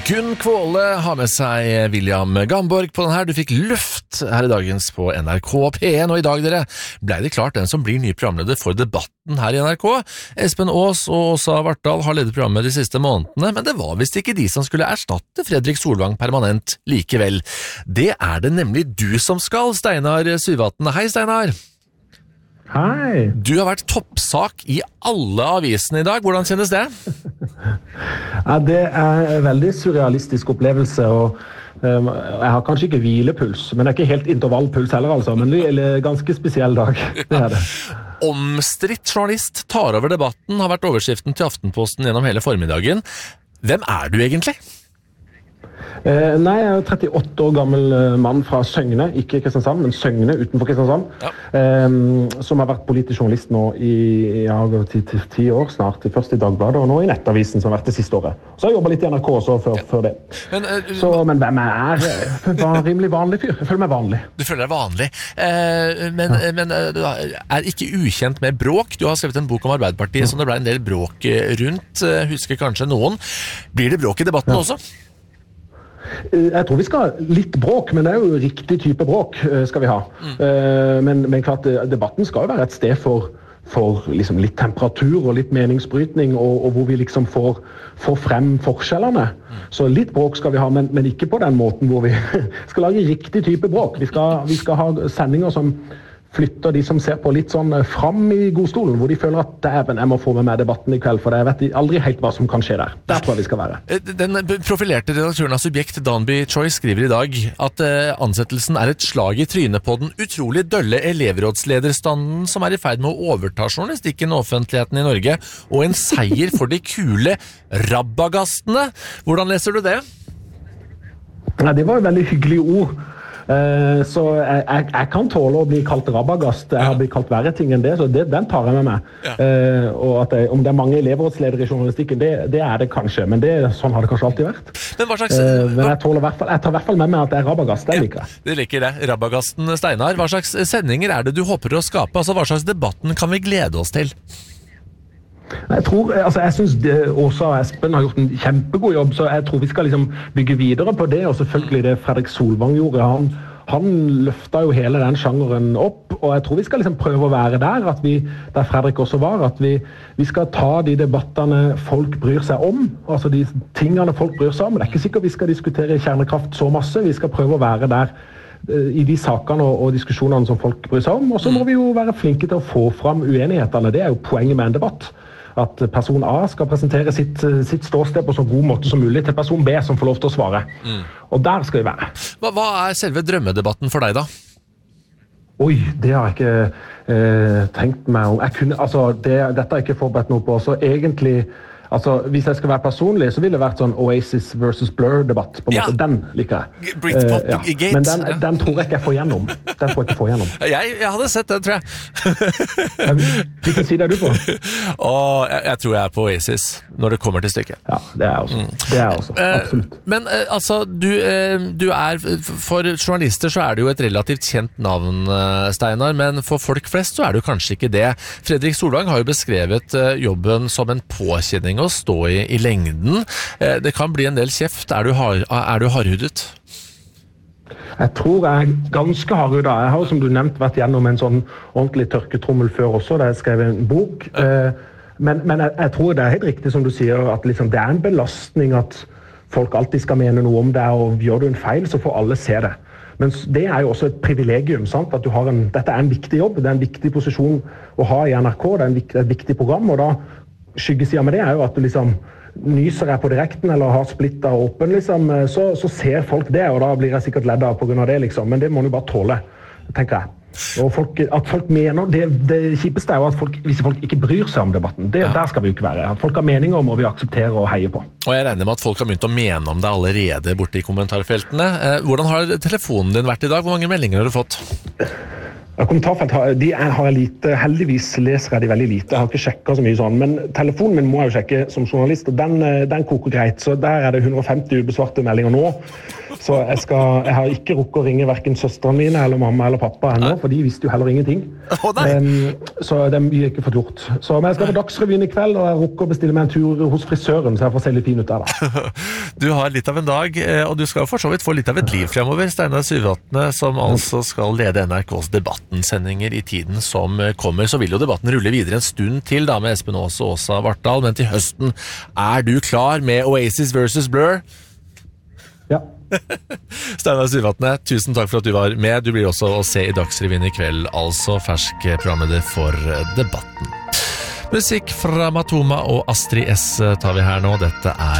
Gunn Kvåle har med seg William Gamborg på den her. Du fikk luft her i dagens på NRK P1, og i dag ble det klart den som blir ny programleder for debatten her i NRK. Espen Aas og Åsa Vartdal har ledet programmet de siste månedene, men det var vist ikke de som skulle erstatte Fredrik Solvang permanent likevel. Det er det nemlig du som skal, Steinar Syvatn. Hei, Steinar. Hei. Du har vært toppsak i alle avisene i dag. Hvordan kjennes det? Ja, det er en veldig surrealistisk opplevelse, og jeg har kanskje ikke hvilepuls, men det er ikke helt intervallpuls heller, altså. Men det er en ganske spesiell dag, det er det. Omstridt journalist tar over debatten, har vært overskriften til Aftenposten gjennom hele formiddagen. Hvem er du egentlig? Nei, jeg er 38 år gammel mann fra Søgne, ikke Kristiansand, men Søgne utenfor Kristiansand, som har vært politisk journalist nå i 10 år snart, først i Dagbladet og nå i Nettavisen, som har vært det siste året. Så har jeg jobbet litt i NRK også før det. Men hvem er jeg? Var en rimelig vanlig fyr. Jeg føler meg vanlig. Du føler deg vanlig, men du er ikke ukjent med bråk. Du har skrevet en bok om Arbeiderpartiet som det ble en del bråk rundt, husker kanskje noen. Blir det bråk i debatten også? Jeg tror vi skal ha litt bråk, men det er jo riktig type bråk skal vi ha. Men klart, debatten skal jo være et sted for liksom litt temperatur og litt meningsbrytning, og hvor vi liksom får frem forskjellene. Så litt bråk skal vi ha, men ikke på den måten hvor vi skal lage riktig type bråk. Vi skal ha sendinger som flytter de som ser på litt sånn fram i godstolen, hvor de føler at dæven, jeg må få med meg debatten i kveld, for jeg vet aldri helt hva som kan skje der. Der tror jeg vi skal være. Den profilerte redaktøren av Subjekt, Danby Choi, skriver i dag at ansettelsen er et slag i trynet på den utrolig dølle elevrådslederstanden som er i ferd med å overta journalistikken og offentligheten i Norge, og en seier for de kule rabagastene. Hvordan leser du det? Ja, det var jo veldig hyggelige ord. Så jeg kan tåle å bli kalt rabagast. Jeg har blitt kalt verre ting enn det, så den tar jeg med meg. Og at om det er mange elevrådsledere i journalistikken, det er det kanskje, men sånn har det kanskje alltid vært. Men jeg tar i hvert fall med meg at jeg er rabagast. Det liker jeg. Det liker det. Rabagasten Steinar, hva slags sendinger er det du håper å skape? Altså, hva slags debatten kan vi glede oss til? Jeg synes Åsa og Espen har gjort en kjempegod jobb, så jeg tror vi skal liksom bygge videre på det, og selvfølgelig det Fredrik Solvang gjorde. Han løftet jo hele den sjangeren opp, og jeg tror vi skal liksom prøve å være der Fredrik også var, at vi skal ta de debattene folk bryr seg om, altså de tingene folk bryr seg om. Det er ikke sikkert vi skal diskutere kjernekraft så masse, vi skal prøve å være der i de sakene og diskusjonene som folk bryr seg om, og så må vi jo være flinke til å få fram uenighetene. Det er jo poenget med en debatt. At person A skal presentere sitt ståsted på så god måte som mulig til person B som får lov til å svare. Og der skal vi være. Hva er selve drømmedebatten for deg da? Oi, det har jeg ikke tenkt meg om. Dette har jeg ikke forberedt noe på, så egentlig... hvis jeg skal være personlig, så ville det vært sånn Oasis versus Blur-debatt, på en måte. Den liker jeg. Britpop-gate. Men den tror jeg ikke jeg får gjennom. Jeg hadde sett den, tror jeg. Hvilken side er du på? Jeg tror jeg er på Oasis, når det kommer til stykket. Ja, det er også. Det er også, absolutt. Men du er, for journalister så er du jo et relativt kjent navn, Steinar, men for folk flest så er du kanskje ikke det. Fredrik Solvang har jo beskrevet jobben som en påkjenning å stå i lengden. Det kan bli en del kjeft. Er du hardhudet? Jeg tror jeg er ganske hardhudet. Jeg har, som du nevnt, vært gjennom en sånn ordentlig tørketrommel før også, da jeg skrev en bok. Men jeg tror det er helt riktig som du sier, at liksom, det er en belastning at folk alltid skal mene noe om det, og gjør du en feil, så får alle se det. Men det er jo også et privilegium, sant? At dette er en viktig jobb, det er en viktig posisjon å ha i NRK, det er et viktig program, og da skyggesiden med det er jo at du liksom nyser jeg på direkten eller har splittet åpen, liksom, så ser folk det, og da blir jeg sikkert ledd av på grunn av det, liksom. Men det må du bare tåle, tenker jeg. Og at folk mener, det kjipeste er jo at hvis folk ikke bryr seg om debatten, der skal vi jo ikke være. At folk har meninger må vi akseptere og heie på. Og jeg regner med at folk har begynt å mene om det allerede borte i kommentarfeltene. Hvordan har telefonen din vært i dag? Hvor mange meldinger har du fått? Kommentarfelt de har jeg lite, heldigvis leser jeg de veldig lite, jeg har ikke sjekket så mye sånn, men telefonen min må jeg jo sjekke som journalist, og den koker greit, så der det 150 ubesvarte meldinger nå, så jeg har ikke rukket å ringe hverken søstrene mine, eller mamma eller pappa ennå, for de visste jo heller ingenting. Så det mye ikke fått gjort. Men jeg skal på Dagsrevyen i kveld, og jeg rukker å bestille meg en tur hos frisøren, så jeg får se litt fin ut der da. Du har litt av en dag, og du skal for så vidt få litt av et liv fremover, Steinar Syvervatne, som altså skal lede NRKs debattensendinger i tiden som kommer. Så vil jo debatten rulle videre en stund til da med Espen Aas og Åsa Vartdal, men til høsten du klar med Oasis versus Blur? Ja. Steinar Syvervatne, tusen takk for at du var med. Du blir også å se i Dagsrevyen i kveld, altså fersk programleder for debatten. Musikk fra Matoma og Astrid S tar vi her nå. Dette